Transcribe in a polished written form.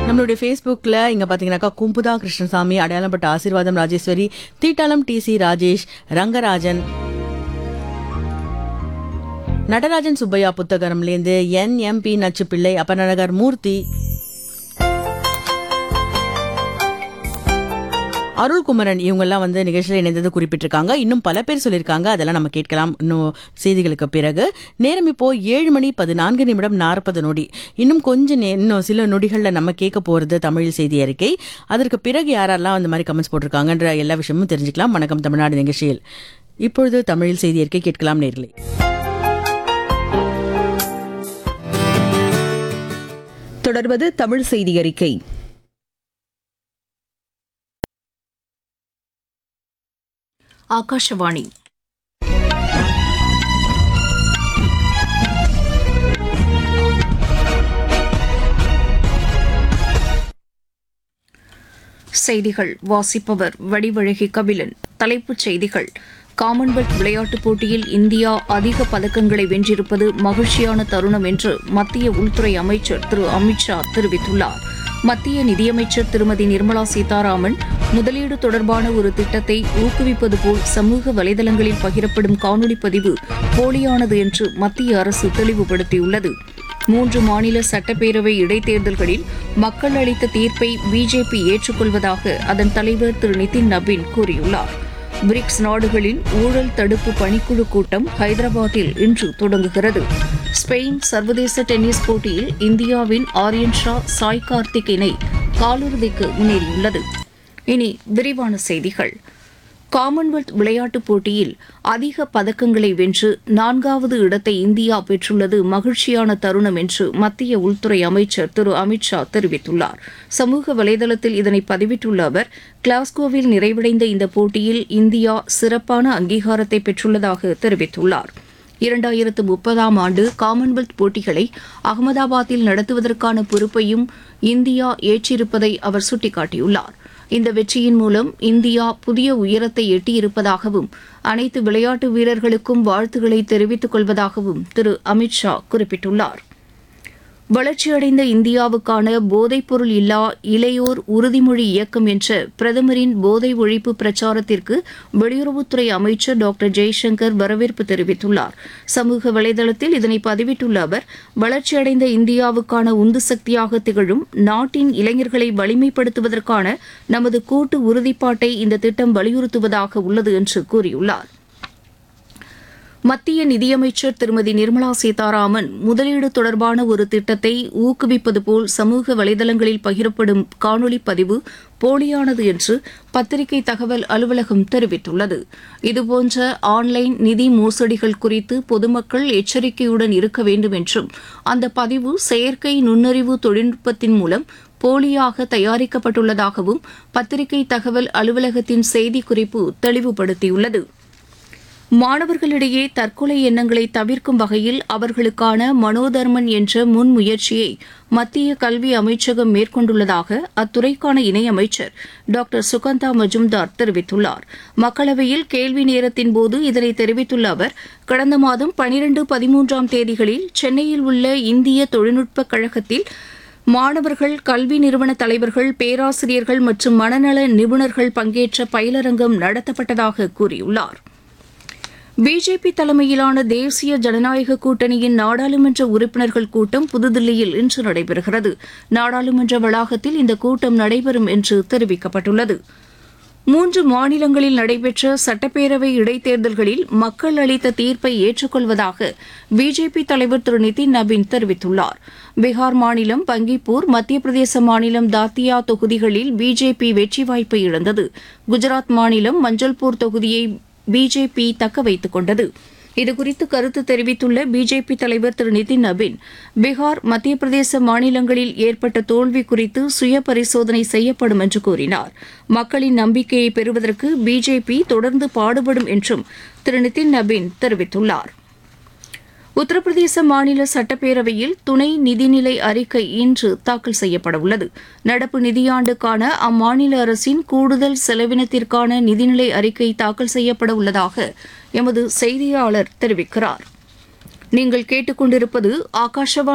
நம்மளுடைய ஃபேஸ்புக்கில் இங்கே பார்த்தீங்கன்னாக்கா கும்புதா கிருஷ்ணசாமி, அடையாளப்பட்ட ஆசீர்வாதம் ராஜேஸ்வரி, தீட்டாளம் டிசி ராஜேஷ், ரங்கராஜன், நடராஜன் சுப்பையா புத்தகரம்லேருந்து NMP நச்சுப்பிள்ளை, அப்பநகர் மூர்த்தி, அருள்குமரன் இவங்கெல்லாம் வந்து நிகழ்ச்சியில் இணைந்தது குறிப்பிட்டிருக்காங்க. இன்னும் பல பேர் சொல்லியிருக்காங்க. அதெல்லாம் நம்ம கேட்கலாம் இன்னும் செய்திகளுக்கு பிறகு. நேரம் இப்போ 7:14:40. இன்னும் கொஞ்சம் இன்னும் சில நொடிகளில் நம்ம கேட்க போகிறது தமிழ் செய்தி அறிக்கை. அதற்கு பிறகு யாரெல்லாம் அந்த மாதிரி கமெண்ட்ஸ் போட்டிருக்காங்கன்ற எல்லா விஷயமும் தெரிஞ்சுக்கலாம். வணக்கம் தமிழ்நாடு நிகழ்ச்சியில் இப்பொழுது தமிழ் செய்தி அறிக்கை கேட்கலாம் நேர்களே. தொடர்வது தமிழ் செய்தி அறிக்கை. ஆகாஷவாணி. செய்திகள் வாசிப்பவர் வடிவழகி கபிலன். தலைப்புச் செய்திகள். காமன்வெல்த் விளையாட்டுப் போட்டியில் இந்தியா அதிக பதக்கங்களை வென்றிருப்பது மகிழ்ச்சியான தருணம் என்று மத்திய உள்துறை அமைச்சர் திரு அமித்ஷா தெரிவித்துள்ளார். மத்திய நிதியமைச்சர் திருமதி நிர்மலா சீதாராமன் முதலீடு தொடர்பான ஒரு திட்டத்தை ஊக்குவிப்பது போல் சமூக வலைதளங்களில் பகிரப்படும் காணொலி பதிவு போலியானது என்று மத்திய அரசு தெளிவுபடுத்தியுள்ளது. 3 மாநில சட்டப்பேரவை இடைத்தேர்தல்களில் மக்கள் அளித்த தீர்ப்பை பிஜேபி ஏற்றுக்கொள்வதாக அதன் தலைவர் திரு நிதின் நபீன் கூறியுள்ளார். பிரிக்ஸ் நாடுகளின் ஊழல் தடுப்பு பணிக்குழு கூட்டம் ஹைதராபாத்தில் இன்று தொடங்குகிறது. ஸ்பெயின் சர்வதேச டென்னிஸ் போட்டியில் இந்தியாவின் ஆரியன் ஷா, சாய் கார்த்திக் இணை காலிறுதிக்கு முன்னேறியுள்ளது. இனி விரிவான செய்திகள். காமன்வெல்த் விளையாட்டுப் போட்டியில் அதிக பதக்கங்களை வென்று 4வது இடத்தை இந்தியா பெற்றுள்ளது மகிழ்ச்சியான தருணம் என்று மத்திய உள்துறை அமைச்சர் திரு அமித்ஷா தெரிவித்துள்ளார். சமூக வலைதளத்தில் இதனை பதிவிட்டுள்ள அவர், கிளாஸ்கோவில் நிறைவடைந்த இந்த போட்டியில் இந்தியா சிறப்பான அங்கீகாரத்தை பெற்றுள்ளதாக தெரிவித்துள்ளார். 2030ஆம் ஆண்டு காமன்வெல்த் போட்டிகளை அகமதாபாத்தில் நடத்துவதற்கான பொறுப்பையும் இந்தியா ஏற்றிருப்பதை அவர் சுட்டிக்காட்டியுள்ளார். இந்த வெற்றியின் மூலம் இந்தியா புதிய உயரத்தை எட்டியிருப்பதாகவும் அனைத்து விளையாட்டு வீரர்களுக்கும் வாழ்த்துக்களை தெரிவித்துக் கொள்வதாகவும் திரு அமித்ஷா குறிப்பிட்டுள்ளார். வளர்ச்சியடைந்த இந்தியாவுக்கான போதைப்பொருள் இல்லா இளையோர் உறுதிமொழி இயக்கம் என்ற பிரதமரின் போதை ஒழிப்பு பிரச்சாரத்திற்கு வெளியுறவுத்துறை அமைச்சர் டாக்டர் ஜெய்சங்கர் வரவேற்பு தெரிவித்துள்ளார். சமூக வலைதளத்தில் இதனை பதிவிட்டுள்ள அவர், வளர்ச்சியடைந்த இந்தியாவுக்கான உந்து சக்தியாக திகழும் நாட்டின் இளைஞர்களை வலிமைப்படுத்துவதற்கான நமது கூட்டு உறுதிப்பாட்டை இந்த திட்டம் வலியுறுத்துவதாக உள்ளது என்று கூறியுள்ளார். மத்திய நிதியமைச்சர் திருமதி நிர்மலா சீதாராமன் முதலீடு தொடர்பான ஒரு திட்டத்தை ஊக்குவிப்பது போல் சமூக வலைதளங்களில் பகிரப்படும் காணொலி பதிவு போலியானது என்று பத்திரிகை தகவல் அலுவலகம் தெரிவித்துள்ளது. இதுபோன்ற ஆன்லைன் நிதி மோசடிகள் குறித்து பொதுமக்கள் எச்சரிக்கையுடன் இருக்க வேண்டும் என்றும் அந்த பதிவு செயற்கை நுண்ணறிவு தொழில்நுட்பத்தின் மூலம் போலியாக தயாரிக்கப்பட்டுள்ளதாகவும் பத்திரிகை தகவல் அலுவலகத்தின் செய்திக்குறிப்பு தெளிவுபடுத்தியுள்ளது. மாணவர்களிடையே தற்கொலை எண்ணங்களை தவிர்க்கும் வகையில் அவர்களுக்கான மனோதர்மன் என்ற முன்முயற்சியை மத்திய கல்வி அமைச்சகம் மேற்கொண்டுள்ளதாக அத்துறைக்கான இணையமைச்சர் டாக்டர் சுகந்தா மஜும்தார் தெரிவித்துள்ளார். மக்களவையில் கேள்வி நேரத்தின் போது இதனை தெரிவித்துள்ள அவர், கடந்த மாதம் 12, 13ஆம் தேதிகளில் சென்னையில் உள்ள இந்திய தொழில்நுட்பக் கழகத்தில் மாணவர்கள், கல்வி நிறுவன தலைவர்கள், பேராசிரியர்கள் மற்றும் மனநல நிபுணர்கள் பங்கேற்ற பயிலரங்கம் நடத்தப்பட்டதாக கூறியுள்ளார். பிஜேபி தலைமையிலான தேசிய ஜனநாயக கூட்டணியின் நாடாளுமன்ற உறுப்பினர்கள் கூட்டம் புதுதில்லியில் இன்று நடைபெறுகிறது. நாடாளுமன்ற வளாகத்தில் இந்த கூட்டம் நடைபெறும் என்று தெரிவிக்கப்பட்டுள்ளது. 3 மாநிலங்களில் நடைபெற்ற சட்டப்பேரவை இடைத்தேர்தல்களில் மக்கள் அளித்த தீர்ப்பை ஏற்றுக்கொள்வதாக பிஜேபி தலைவர் திரு நிதின் நபீன் தெரிவித்துள்ளார். பீகார் மாநிலம் பங்கிப்பூர், மத்திய பிரதேச மாநிலம் தாத்தியா தொகுதிகளில் பிஜேபி வெற்றி வாய்ப்பை இழந்தது. குஜராத் மாநிலம் மஞ்சள்பூர் தொகுதியை பிஜேபி தக்க வைத்துக் கொண்டது. இதுகுறித்து கருத்து தெரிவித்துள்ள பிஜேபி தலைவர் திரு நிதின் நபீன், பீகார், மத்திய பிரதேச மாநிலங்களில் ஏற்பட்ட தோல்வி குறித்து சுய பரிசோதனை செய்யப்படும் என்று கூறினார். மக்களின் நம்பிக்கையை பெறுவதற்கு பிஜேபி தொடர்ந்து பாடுபடும் என்றும் திரு நிதின் நபீன் தெரிவித்துள்ளார். உத்தரப்பிரதேச மாநில சட்டப்பேரவையில் துணை நிதிநிலை அறிக்கை இன்று தாக்கல் செய்யப்பட உள்ளது. நடப்பு நிதியாண்டுக்கான அம்மாநில அரசின் கூடுதல் செலவினத்திற்கான நிதிநிலை அறிக்கை தாக்கல் செய்யப்பட உள்ளதாக எமது செய்தியாளர் தெரிவிக்கிறார். நீங்கள் கேட்டுக்கொண்டிருப்பது ஆகாஷவாணி